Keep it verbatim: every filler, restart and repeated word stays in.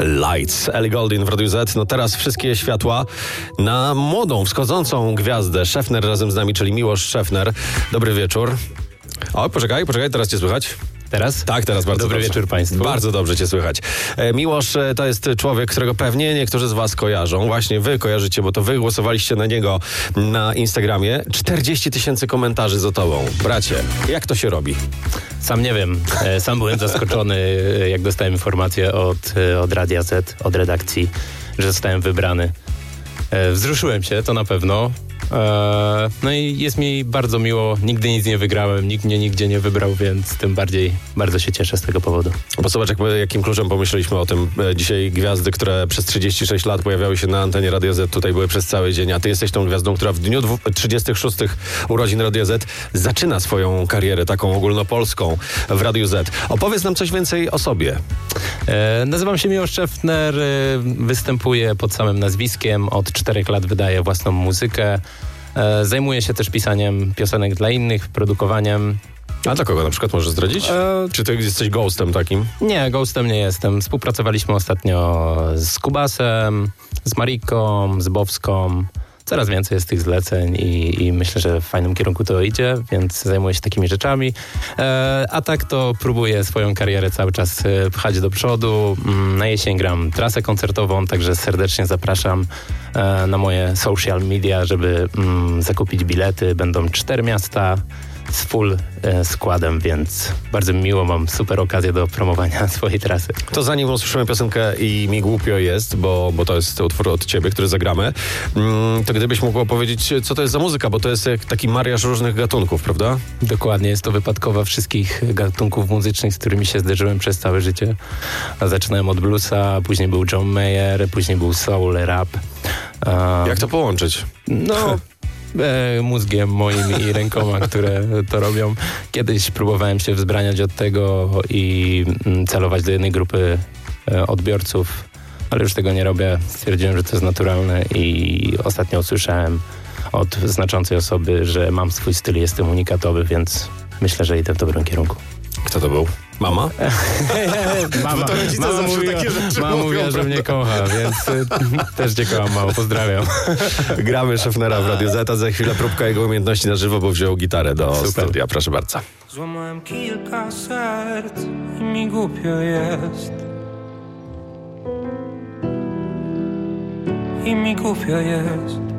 Lights. Ellie Goulding w Radiu Z. No teraz wszystkie światła na młodą, wschodzącą gwiazdę. Szefner razem z nami, czyli Miłosz Szefner. Dobry wieczór. O, poczekaj, poczekaj, teraz cię słychać. Teraz? Tak, teraz bardzo Dobry dobrze. wieczór Państwu. Bardzo dobrze cię słychać. E, Miłosz e, to jest człowiek, którego pewnie niektórzy z was kojarzą. Właśnie wy kojarzycie, bo to wy głosowaliście na niego na Instagramie. czterdzieści tysięcy komentarzy za tobą. Bracie, jak to się robi? Sam nie wiem. E, Sam byłem zaskoczony, e, jak dostałem informację od, e, od Radia Z, od redakcji, że zostałem wybrany. E, Wzruszyłem się, to na pewno. E, No i jest mi bardzo miło. Nigdy nic nie wygrałem, nikt mnie nigdzie nie wybrał, więc tym bardziej bardzo się cieszę z tego powodu. Bo zobacz, jak, jakim kluczem pomyśleliśmy o tym. E, Dzisiaj gwiazdy, które przez trzydzieści sześć lat pojawiały się na antenie Radia Z, tutaj były przez cały dzień, a ty jesteś tą gwiazdą, która w dniu dwu- trzydziestych szóstych urodzin Radia Z zaczyna swoją karierę taką ogólnopolską w Radiu Z. Opowiedz nam coś więcej o sobie. E, Nazywam się Miłosz Szefner, e, występuję pod samym nazwiskiem, od czterech lat wydaję własną muzykę. E, Zajmuję się też pisaniem piosenek dla innych, produkowaniem. A dla kogo na przykład możesz zdradzić? E, Czy ty jesteś ghostem takim? Nie, ghostem nie jestem. Współpracowaliśmy ostatnio z Kubasem, z Mariką, z Bowską. Coraz więcej jest tych zleceń i, i myślę, że w fajnym kierunku to idzie, więc zajmuję się takimi rzeczami. E, a tak to próbuję swoją karierę cały czas e, pchać do przodu. Mm, Na jesień gram trasę koncertową, także serdecznie zapraszam e, na moje social media, żeby mm, zakupić bilety. Będą cztery miasta z full e, składem, więc bardzo miło, mam super okazję do promowania swojej trasy. To zanim usłyszymy piosenkę i mi głupio jest, bo, bo to jest utwór od ciebie, który zagramy, mm, to gdybyś mógł opowiedzieć, co to jest za muzyka, bo to jest jak taki mariaż różnych gatunków, prawda? Dokładnie, jest to wypadkowa wszystkich gatunków muzycznych, z którymi się zderzyłem przez całe życie. A zaczynałem od bluesa, później był John Mayer, później był soul, rap. A, Jak to połączyć? No... E, mózgiem moim i rękoma, które to robią. Kiedyś próbowałem się wzbraniać od tego i mm, celować do jednej grupy e, odbiorców, ale już tego nie robię. Stwierdziłem, że to jest naturalne i ostatnio usłyszałem od znaczącej osoby, że mam swój styl i jestem unikatowy, więc myślę, że idę w dobrym kierunku. Kto to był? Mama? Mama, to rodzice mama zawsze mówiła, takie rzeczy mama mówią, mówiła, że prawda? mnie kocha, więc y, też cię kocham, mamo. Pozdrawiam. Gramy Szefnera w Radiu Z, a za chwilę próbka jego umiejętności na żywo, bo wziął gitarę do Super. studia. Proszę bardzo. Złamałem kilka serc i mi głupio jest. I mi głupio jest.